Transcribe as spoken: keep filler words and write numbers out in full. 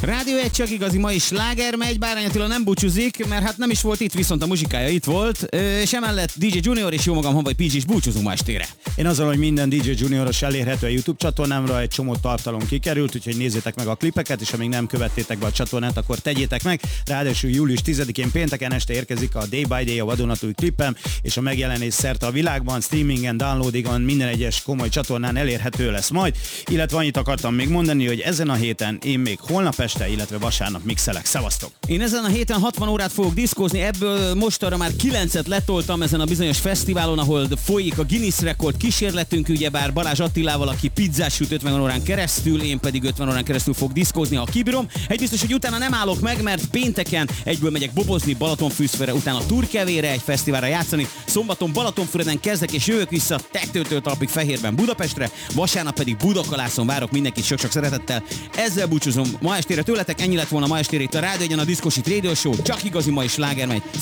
Rádió egy csak igazi mai sláger megy, Bárány Attila nem búcsúzik, mert hát nem is volt itt, viszont a muzsikája itt volt, és emellett dé dzsé Junior és jó magam Honvai pé gé is búcsúzunk ma estére. Én azzal, hogy minden dé dzsé Junioros elérhető a YouTube csatornámra, egy csomó tartalom kikerült, úgyhogy nézzétek meg a klipeket, és amíg nem követtétek be a csatornát, akkor tegyétek meg. Ráadásul július tizedikén pénteken este érkezik a Day by Day a vadonatúj klipem, és a megjelenés szerte a világban, streamingen, downloadingon, minden egyes komoly csatornán elérhető lesz majd. Illetve annyit akartam még mondani, hogy ezen a héten én még holnap este, illetve vasárnap mixelek. Szevasztok! Én ezen a héten hatvan órát fogok diszkózni, ebből mostanra már kilencet letoltam ezen a bizonyos fesztiválon, ahol folyik a Guinness rekord kísérletünk, ugyebár Balázs Attilával, aki pizzás süt ötven órán keresztül, én pedig ötven órán keresztül fog diszkózni, ha kibírom. Egy biztos, hogy utána nem állok meg, mert pénteken egyből megyek bobozni Balatonfűszfőre, utána Turkevére egy fesztiválra játszani, szombaton Balatonfüreden kezdek és jövök vissza tettőtől talpig Fehérben Budapestre, vasárnap pedig Budakalászon várok mindenkit sok-sok szeretettel. Ezzel búcsúzom ma estére tőletek, ennyi lett volna ma estére itt a Rádió Egyen, a Diszkósit Radio Show, csak igazi mai sláger megy.